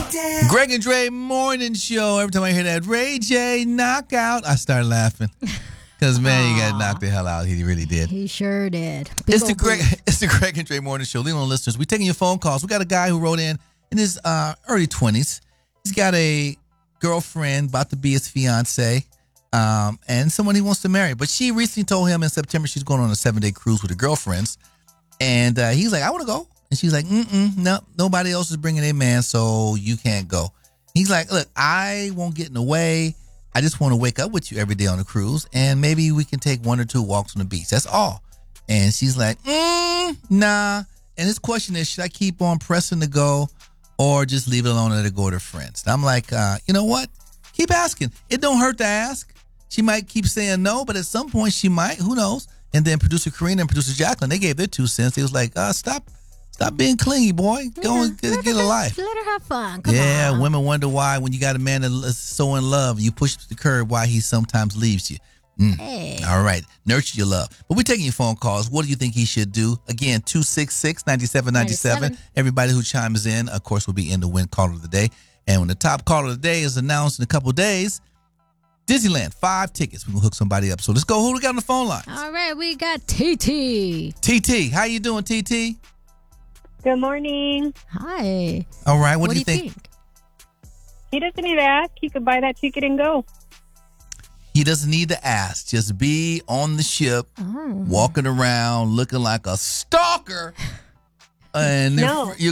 Greg and Dre morning show. Every time I hear that Ray J knockout, I start laughing. Because, man, he got knocked the hell out. He really did. He sure did. It's the Greg and Dre morning show. Leave on listeners. We're taking your phone calls. We got a guy who wrote in his early 20s. He's got a girlfriend about to be his fiance, and someone he wants to marry. But she recently told him in September she's going on a 7-day cruise with her girlfriends. And he's like, I want to go. And she's like, no, nobody else is bringing a man, so you can't go. He's like, look, I won't get in the way. I just want to wake up with you every day on the cruise, and maybe we can take 1 or 2 walks on the beach. That's all. And she's like, nah. And his question is, should I keep on pressing to go or just leave it alone and let her go with her friends? And I'm like, you know what? Keep asking. It don't hurt to ask. She might keep saying no, but at some point she might. Who knows? And then producer Karina and producer Jacqueline, they gave their 2 cents. They was like, stop being clingy, boy. Go and get a life. Let her have fun. Come on. Women wonder why when you got a man that's so in love, you push the curb, why he sometimes leaves you. Hey. All right. Nurture your love. But we're taking your phone calls. What do you think he should do? Again, 266-9797. Everybody who chimes in, of course, will be in the win caller of the day. And when the top caller of the day is announced in a couple of days, Disneyland, 5 tickets. We're going to hook somebody up. So let's go. Who we got on the phone line? All right. We got TT. TT. How you doing, TT? Good morning. Hi. All right. What do you think? He doesn't need to ask. He could buy that ticket and go. He doesn't need to ask. Just be on the ship, walking around, looking like a stalker. And No. your